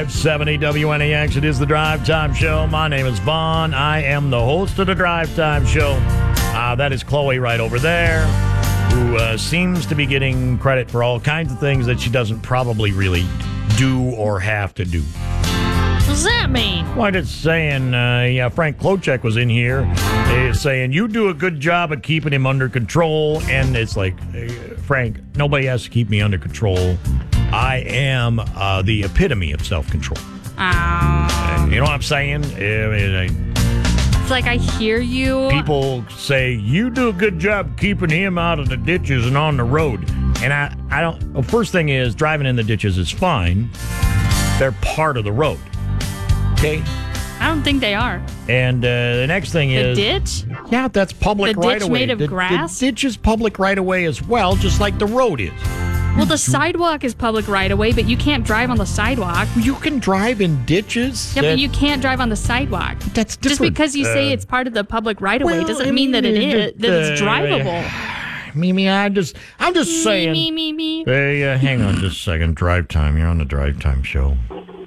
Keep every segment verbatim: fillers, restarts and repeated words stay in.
five seventy W N A X. It is the Drive Time Show. My name is Vaughn. I am the host of the Drive Time Show. Uh, that is Chloe right over there, who uh, seems to be getting credit for all kinds of things that she doesn't probably really do or have to do. What does that mean? Well, just saying, uh, yeah, Frank Klochek was in here uh, saying, you do a good job at keeping him under control. And it's like, uh, Frank, nobody has to keep me under control. I am uh, the epitome of self-control. Um, You know what I'm saying? I mean, I, it's like I hear you. people say, you do a good job keeping him out of the ditches and on the road. And I, I don't, well, first thing is, driving in the ditches is fine. They're part of the road. Okay? I don't think they are. And uh, the next thing The is... ditch? Yeah, that's public The right ditch away. made of the, grass? The ditch is public right away as well, just like the road is. Well, the sidewalk is public right away, but you can't drive on the sidewalk. You can drive in ditches. Yeah, that, but you can't drive on the sidewalk. That's Just different. because you say Uh, it's part of the public right of way well, doesn't I mean that it mean, is it- that it's uh, drivable. Mimi, I just, I'm just saying. Me, me, me, me. Hey, uh, hang on just a second. Drive time. You're on the Drive Time Show.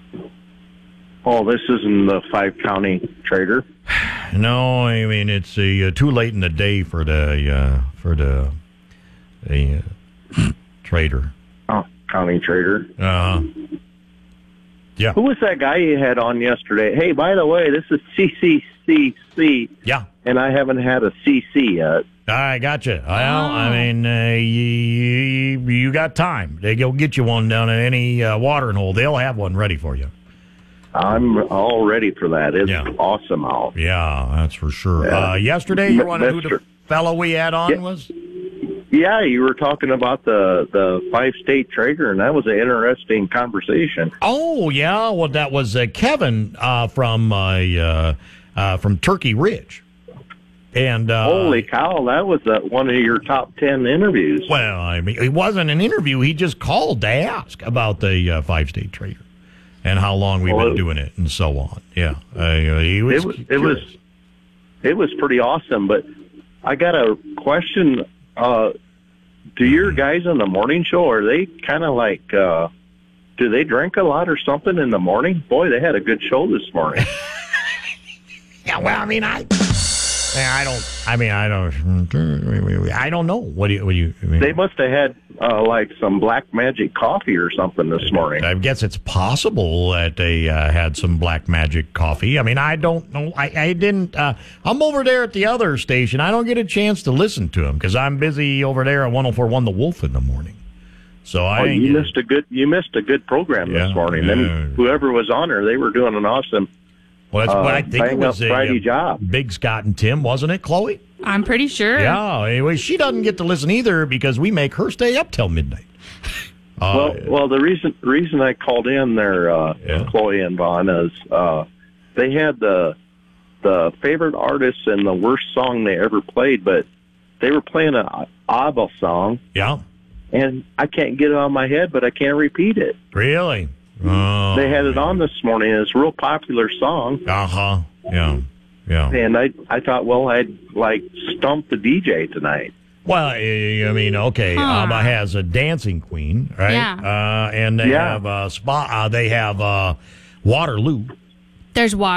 Oh, this isn't the five county trader. No, I mean it's uh, too late in the day for the uh, for the the uh, trader. Oh, county trader. Uh, yeah, Who was that guy you had on yesterday? Hey, by the way, this is C C C C, yeah. and I haven't had a C C yet. I gotcha. Well, I mean, uh, you, you got time. They go get you one down at any uh, watering hole. They'll have one ready for you. I'm all ready for that. It's Yeah. awesome out. Yeah, that's for sure. Yeah. Uh, yesterday, you wanted who the Mister fellow we had on Yeah. was? Yeah, you were talking about the, the five-state trader, and that was an interesting conversation. Oh, yeah. Well, that was uh, Kevin uh, from uh, uh, uh, from Turkey Ridge. And uh, Holy cow, that was uh, one of your top ten interviews. well, I mean, it wasn't an interview. He just called to ask about the uh, five-state trader and how long we've Well, been doing it and so on. Yeah, uh, he was. It was, it was it was pretty awesome, but I got a question. Uh, do your guys on the morning show, are they kind of like, uh, do they drink a lot or something in the morning? Boy, they had a good show this morning. Yeah, well, I mean, I, I don't. I mean, I don't. I don't know. What do you? What do you? I mean, They must have had uh, like some black magic coffee or something this morning. I guess it's possible that they uh, had some black magic coffee. I mean, I don't know. I, I didn't. Uh, I'm over there at the other station. I don't get a chance to listen to them because I'm busy over there at one oh four point one The Wolf in the morning. So I Oh, ain't you get- missed a good you missed a good program Yeah, this morning. yeah. And whoever was on there, they were doing an awesome. Well, that's what I uh, think it bang was up a, Friday uh, job. Big Scott and Tim, wasn't it, Chloe? I'm pretty sure. Yeah. Anyway, she doesn't get to listen either because we make her stay up till midnight. Uh, Well, well, the reason reason I called in there, uh, Yeah. Chloe and Vaughn, is uh, they had the the favorite artists and the worst song they ever played, but they were playing an ABBA song, yeah. and I can't get it on my head, but I can't repeat it. Really? Oh, They had it on this morning, and it's a real popular song, Uh huh. Yeah. Yeah. and I I thought, well, I'd like stump the D J tonight. Well, I I mean, okay, Huh. ABBA has a dancing queen, right? Yeah. Uh, and they Yeah. have uh, spa. Uh, they have uh, Waterloo. There's water.